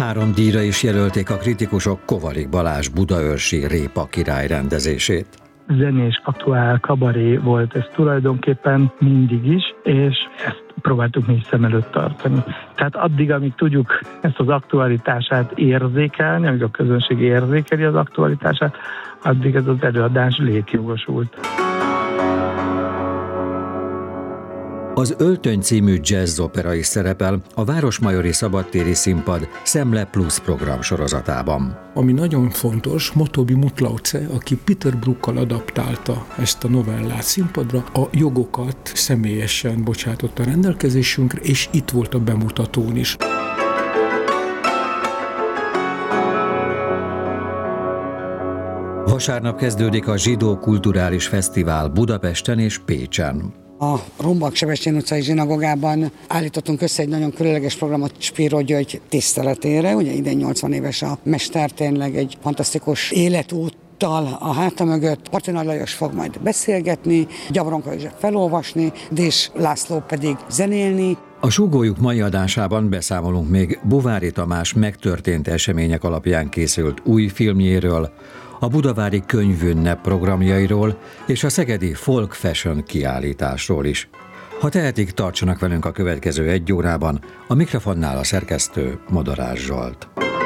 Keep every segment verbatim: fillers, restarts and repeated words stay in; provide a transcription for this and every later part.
Három díjra is jelölték a kritikusok Kovarik Balázs budaörsi Répa király rendezését. Zenés, aktuál, kabaré volt ez tulajdonképpen mindig is, és ezt próbáltuk mi is szem előtt tartani. Tehát addig, amíg tudjuk ezt az aktualitását érzékelni, amíg a közönség érzékeli az aktualitását, addig ez az előadás létjogosult. Az Öltöny című jazz-opera is szerepel a Városmajori Szabadtéri Színpad Szemle Plus program sorozatában. Ami nagyon fontos, Motobi Mutlauce, aki Peter Brookkal adaptálta ezt a novellát színpadra, a jogokat személyesen bocsátotta rendelkezésünkre, és itt volt a bemutatón is. Vasárnap kezdődik a Zsidó Kulturális Fesztivál Budapesten és Pécsen. A Rombak Sebestyén utcai zsinagógában állítottunk össze egy nagyon különleges programot Spiro György tiszteletére. Ugye idén nyolcvan éves a mester, tényleg egy fantasztikus életúttal a háta mögött. Parti Nagy Lajos fog majd beszélgetni, Gyabronka József felolvasni, Dés László pedig zenélni. A Súgójuk mai adásában beszámolunk még Bovári Tamás megtörtént események alapján készült új filmjéről, a budavári könyvünnep programjairól és a szegedi Folk Fashion kiállításról is. Ha tehetik, tartsanak velünk a következő egy órában, a mikrofonnál a szerkesztő Modorás Zsolt.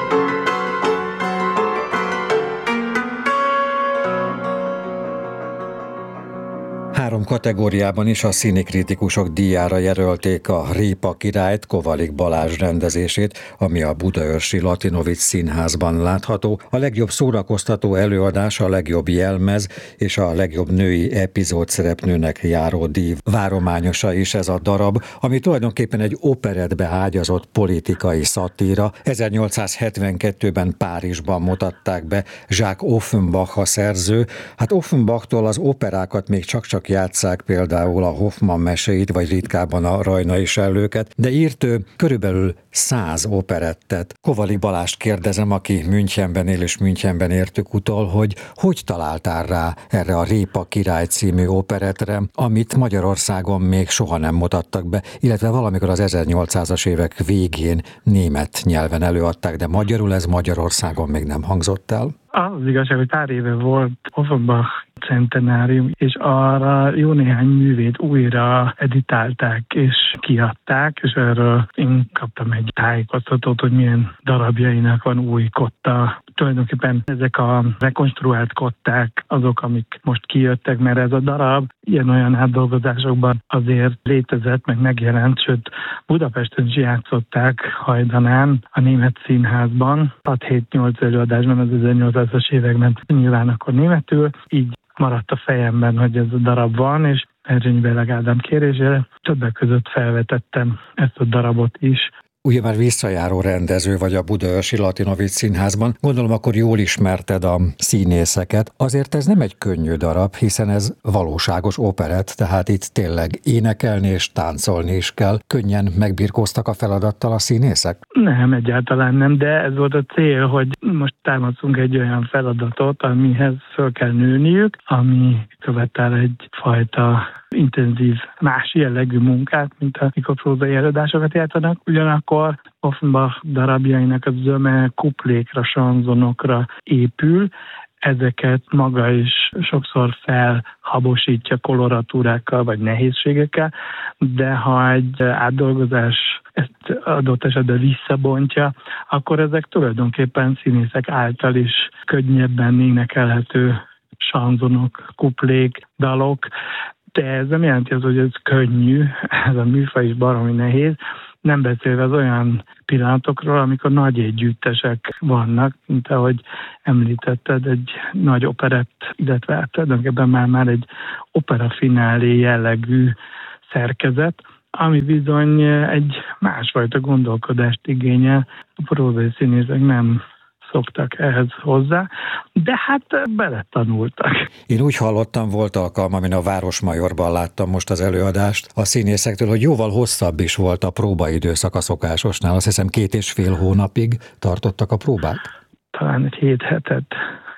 Három kategóriában is a színikritikusok díjára jelölték a Répa királyt, Kovarik Balázs rendezését, ami a budaörsi Latinovic Színházban látható. A legjobb szórakoztató előadás, a legjobb jelmez és a legjobb női epizód szereplőnek járó díj várományosa is ez a darab, ami tulajdonképpen egy operettbe ágyazott politikai szatíra. ezernyolcszázhetvenkettőben Párizsban mutatták be Jacques Offenbach a szerző. Hát Offenbachtól az operákat még csak-csak játsszák, például a Hoffmann meséit, vagy ritkábban a Rajnai Sellőket, de írt ő körülbelül száz operettet. Kovarik Balást kérdezem, aki Münchenben él és Münchenben értük utol, hogy hogy találtál rá erre a Répa király című operettre, amit Magyarországon még soha nem mutattak be, illetve valamikor az ezernyolcszázas évek végén német nyelven előadták, de magyarul ez Magyarországon még nem hangzott el. Az igazság, hogy pár éve volt Offenbach centenárium, és arra jó néhány művét újra editálták és kiadták, és erről én kaptam egy tájékoztatót, hogy milyen darabjainak van új kotta. Tulajdonképpen ezek a rekonstruált kották azok, amik most kijöttek, mert ez a darab ilyen-olyan átdolgozásokban azért létezett, meg megjelent, sőt Budapesten is játszották hajdanán a Német Színházban, hat-hét-nyolc előadásban az ezernyolcszázas években, nyilván akkor németül, így maradt a fejemben, hogy ez a darab van, és Erzsényi Beleg Ádám kérésére többek között felvetettem ezt a darabot is. Ugye már visszajáró rendező vagy a budaörsi Latinovic Színházban, gondolom akkor jól ismerted a színészeket. Azért ez nem egy könnyű darab, hiszen ez valóságos operett, tehát itt tényleg énekelni és táncolni is kell. Könnyen megbirkóztak a feladattal a színészek? Nem, egyáltalán nem, de ez volt a cél, hogy most támaszunk egy olyan feladatot, amihez föl kell nőniük, ami követel egyfajta intenzív, más jellegű munkát, mint amikor prózai előadásokat játszanak. Ugyanakkor Offenbach darabjainak a zöme kuplékra, sanzonokra épül, ezeket maga is sokszor felhabosítja koloratúrákkal vagy nehézségekkel, de ha egy átdolgozás ezt adott esetben visszabontja, akkor ezek tulajdonképpen színészek által is könnyebben énekelhető sanzonok, kuplék, dalok, de ez nem jelenti az, hogy ez könnyű, ez a műfaj is baromi nehéz, nem beszélve az olyan pillanatokról, amikor nagy együttesek vannak, mint ahogy említetted, egy nagy operett, illetve tulajdonképpen már, már egy opera finálé jellegű szerkezet, ami bizony egy másfajta gondolkodást igényel. A prózai színészek nem szoktak ehhez hozzá, de hát beletanultak. Én úgy hallottam, volt alkalmam, amin a Városmajorban láttam most az előadást a színészektől, hogy jóval hosszabb is volt a próbaidőszak a szokásosnál. Azt hiszem két és fél hónapig tartottak a próbák. Talán egy hét hetet.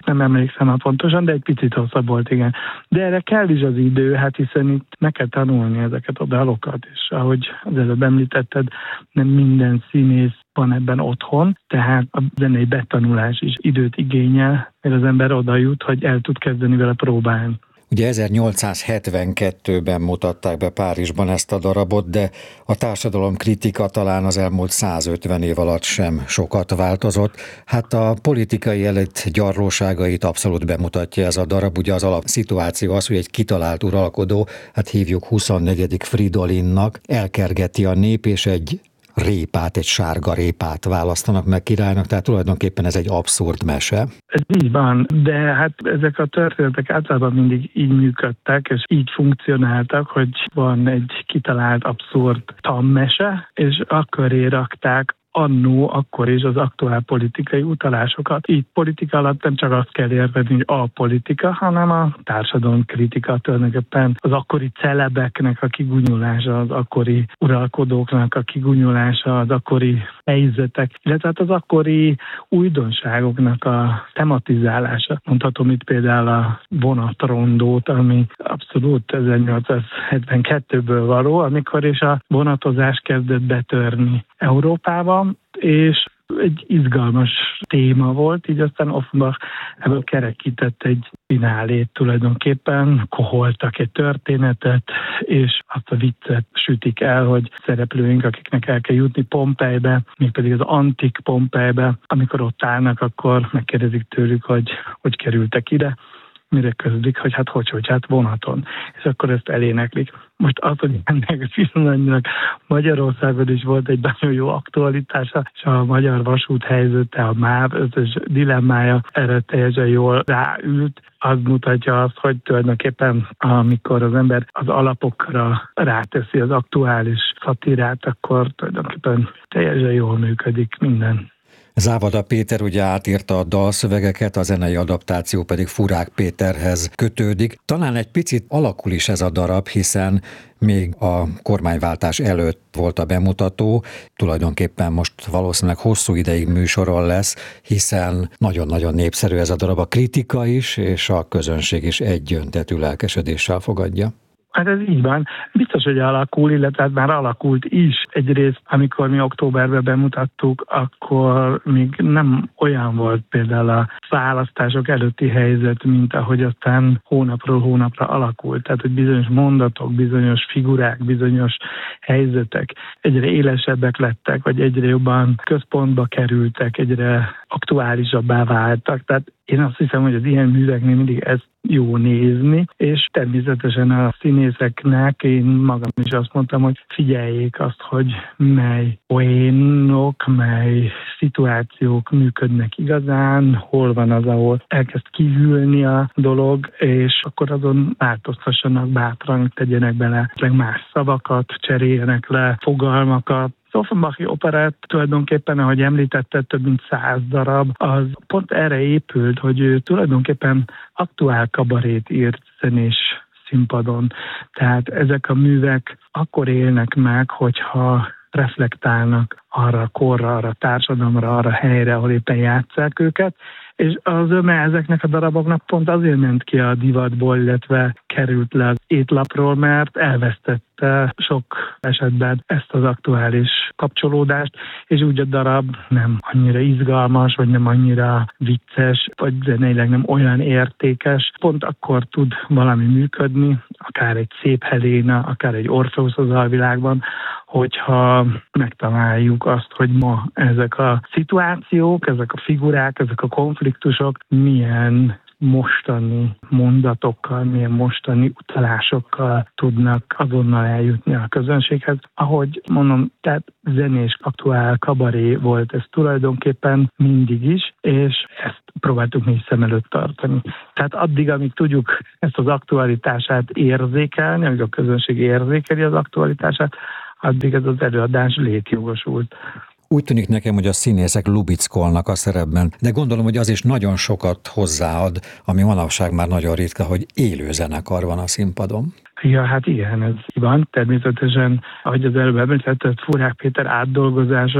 nem emlékszem már pontosan, de egy picit hosszabb volt, igen. De erre kell is az idő, hát hiszen itt meg kell tanulni ezeket a dalokat, és ahogy az előbb említetted, nem minden színész van ebben otthon, tehát a zenei betanulás is időt igényel, mert az ember oda jut, hogy el tud kezdeni vele próbálni. Ugye ezernyolcszázhetvenkettőben mutatták be Párizsban ezt a darabot, de a társadalom kritika talán az elmúlt százötven év alatt sem sokat változott. Hát a politikai elit gyarlóságait abszolút bemutatja ez a darab. Ugye az alapszituáció az, hogy egy kitalált uralkodó, hát hívjuk huszonnegyedik Fridolinnak, elkergeti a nép, és egy répát, egy sárga répát választanak meg királynak, tehát tulajdonképpen ez egy abszurd mese. Ez így van, de hát ezek a történetek általában mindig így működtek, és így funkcionáltak, hogy van egy kitalált abszurd tanmese, és akköré rakták annó akkor is az aktuál politikai utalásokat. Így politika alatt nem csak azt kell érteni, hogy a politika, hanem a társadalom kritika, tulajdonképpen az akkori celebeknek a kigunyulása, az akkori uralkodóknak a kigunyulása, az akkori helyzetek, illetve az akkori újdonságoknak a tematizálása. Mondhatom itt például a vonatrondót, ami abszolút ezernyolcszázhetvenkettőből való, amikor is a vonatozás kezdett betörni Európába, és egy izgalmas téma volt, így aztán Offenbach ebből kerekített egy finálét tulajdonképpen, koholtak egy történetet, és azt a viccet sütik el, hogy szereplőink, akiknek el kell jutni Pompejbe, mégpedig az antik Pompejbe, amikor ott állnak, akkor megkérdezik tőlük, hogy hogy kerültek ide, mire közlik, hogy hát hogy, hogy hát vonaton. És akkor ezt eléneklik. Most az, hogy ennek a pillanatnyilag Magyarországon is volt egy nagyon jó aktualitása, és a magyar vasút helyzete, a MÁV összes dilemmája erre teljesen jól ráült, az mutatja azt, hogy tulajdonképpen amikor az ember az alapokra ráteszi az aktuális szatirát, akkor tulajdonképpen teljesen jól működik minden. Závada Péter ugye átírta a dalszövegeket, a zenei adaptáció pedig Furák Péterhez kötődik. Talán egy picit alakul is ez a darab, hiszen még a kormányváltás előtt volt a bemutató, tulajdonképpen most valószínűleg hosszú ideig műsoron lesz, hiszen nagyon-nagyon népszerű ez a darab, a kritika is, és a közönség is egyöntetű lelkesedéssel fogadja. Hát ez így van. Biztos, hogy alakul, illetve hát már alakult is. Egyrészt, amikor mi októberben bemutattuk, akkor még nem olyan volt például a választások előtti helyzet, mint ahogy aztán hónapról hónapra alakult. Tehát, hogy bizonyos mondatok, bizonyos figurák, bizonyos helyzetek egyre élesebbek lettek, vagy egyre jobban központba kerültek, egyre aktuálisabbá váltak. Tehát én azt hiszem, hogy az ilyen műveknél mindig ez jó nézni, és természetesen a színészeknek én magam is azt mondtam, hogy figyeljék azt, hogy mely poénok, mely szituációk működnek igazán, hol van az, ahol elkezd kihűlni a dolog, és akkor azon változtassanak bátran, tegyenek bele más szavakat, cseréljenek le fogalmakat. Az Offenbachi operett tulajdonképpen, ahogy említette, több mint száz darab, az pont erre épült, hogy ő tulajdonképpen aktuál kabarét írt zenés színpadon. Tehát ezek a művek akkor élnek meg, hogyha reflektálnak arra a korra, arra a társadalomra, arra a helyre, ahol éppen játsszák őket, és az öme ezeknek a daraboknak pont azért ment ki a divatból, illetve került le az étlapról, mert elvesztette sok esetben ezt az aktuális kapcsolódást, és úgy a darab nem annyira izgalmas, vagy nem annyira vicces, vagy zeneileg nem olyan értékes. Pont akkor tud valami működni, akár egy Szép Heléna, akár egy Orfeusz az alvilágban, hogyha megtaláljuk azt, hogy ma ezek a szituációk, ezek a figurák, ezek a konfliktusok milyen mostani mondatokkal, milyen mostani utalásokkal tudnak azonnal eljutni a közönséghez. Ahogy mondom, tehát zenés, aktuál kabaré volt ez tulajdonképpen mindig is, és ezt próbáltuk mi is szem előtt tartani. Tehát addig, amíg tudjuk ezt az aktualitását érzékelni, amíg a közönség érzékeli az aktualitását, addig ez az előadás létjogosult. Úgy tűnik nekem, hogy a színészek lubickolnak a szerepben, de gondolom, hogy az is nagyon sokat hozzáad, ami manapság már nagyon ritka, hogy élő zenekar van a színpadon. Ja, hát igen, ez van. Természetesen, ahogy az előbb említetted, Furák Péter átdolgozása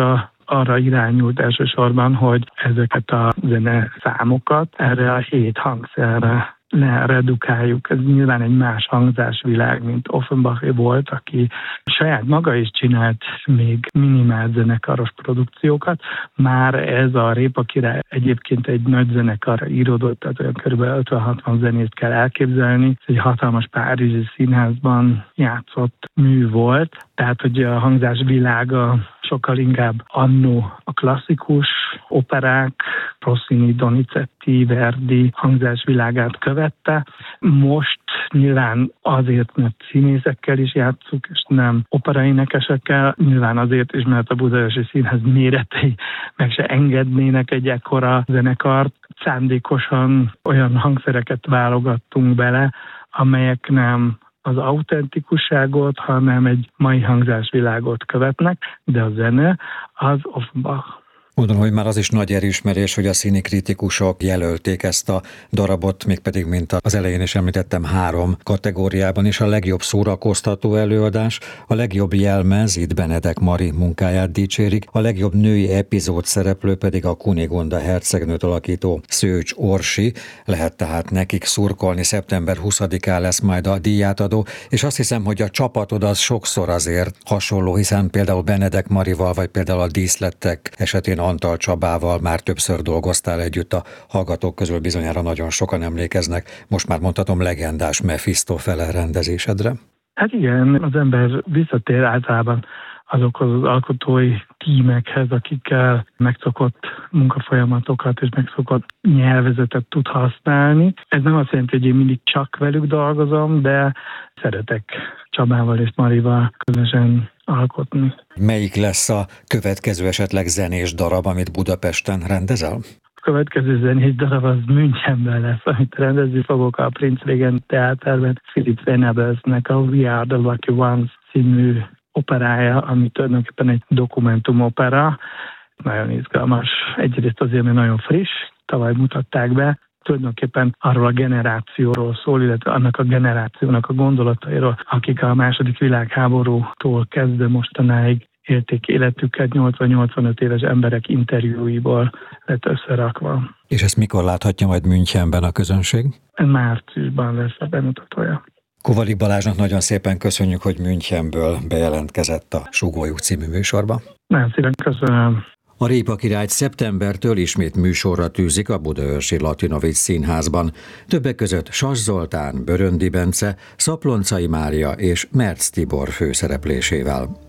arra irányult elsősorban, hogy ezeket a zene számokat erre a hét hangszerre leredukáljuk. Ez nyilván egy más hangzásvilág, mint Offenbach volt, aki saját maga is csinált még minimál zenekaros produkciókat. Már ez a Répa király egyébként egy nagy zenekarra íródott, tehát olyan kb. ötven-hatvan zenét kell elképzelni. Ez egy hatalmas párizsi színházban játszott mű volt, tehát hogy a hangzásvilága sokkal inkább annó a klasszikus operák, Rossini, Donizetti, Verdi hangzásvilágát követte. Most nyilván azért, mert színészekkel is játszuk, és nem operaénekesekkel, nyilván azért is, mert a Budaörsi Színház méretei meg se engednének egy ekkora zenekart. Szándékosan olyan hangszereket válogattunk bele, amelyek nem az autentikusságot, hanem egy mai hangzásvilágot követnek, de a zene az Offenbach. Gondolom, hogy már az is nagy elismerés, hogy a színikritikusok jelölték ezt a darabot, mégpedig, mint az elején is említettem, három kategóriában is. A legjobb szórakoztató előadás, a legjobb jelmez, itt Benedek Mari munkáját dicsérik, a legjobb női epizód szereplő pedig a Kunigonda hercegnőt alakító Szőcs Orsi. Lehet tehát nekik szurkolni, szeptember huszadikán lesz majd a díjátadó, és azt hiszem, hogy a csapatod az sokszor azért hasonló, hiszen például Benedek Marival, vagy például a díszlettek esetén Antal Csabával már többször dolgoztál együtt, a hallgatók közül bizonyára nagyon sokan emlékeznek, most már mondhatom, legendás Mephistofeles rendezésedre. Hát igen, az ember visszatér általában azokhoz az alkotói tímekhez, akikkel megszokott munkafolyamatokat és megszokott nyelvezetet tud használni. Ez nem azt jelenti, hogy én mindig csak velük dolgozom, de szeretek Csabával és Marival közösen alkotni. Melyik lesz a következő esetleg zenés darab, amit Budapesten rendezel? A következő zenés darab az Münchenben lesz, amit rendezni fogok a Prinz Regent Teáterben. Philip Venablesnek a We Are the Lucky Ones című operája, ami tulajdonképpen egy dokumentumopera. Nagyon izgalmas. Egyrészt azért, mert nagyon friss, tavaly mutatták be, tulajdonképpen arról a generációról szól, illetve annak a generációnak a gondolatairól, akik a második világháborútól kezdve mostanáig élték életüket, nyolcvan-nyolcvanöt éves emberek interjúiból lett összerakva. És ezt mikor láthatja majd Münchenben a közönség? Márciusban lesz a bemutatója. Kovalik Balázsnak nagyon szépen köszönjük, hogy Münchenből bejelentkezett a Sugólyuk című műsorba. Nagyon szépen köszönöm. A Répa királyt szeptembertől ismét műsorra tűzik a Budaörsi Latinovics Színházban. Többek között Sas Zoltán, Böröndi Bence, Szaploncai Mária és Merc Tibor főszereplésével.